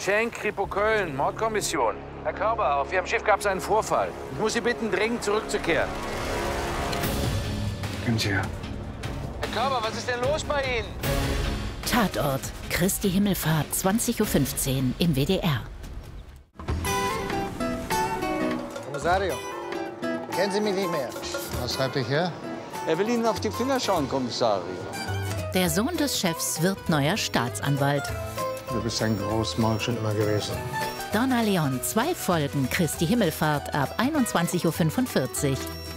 Schenk, Kripo Köln, Mordkommission. Herr Körber, auf Ihrem Schiff gab es einen Vorfall. Ich muss Sie bitten, dringend zurückzukehren. Können Sie ja. Herr Körber, was ist denn los bei Ihnen? Tatort. Christi Himmelfahrt, 20:15 Uhr im WDR. Kommissario, kennen Sie mich nicht mehr? Was treibt dich her? Er will Ihnen auf die Finger schauen, Kommissario. Der Sohn des Chefs wird neuer Staatsanwalt. Du bist ein Großmaul schon immer gewesen. Donna Leon, 2 Folgen Christi Himmelfahrt ab 21:45 Uhr.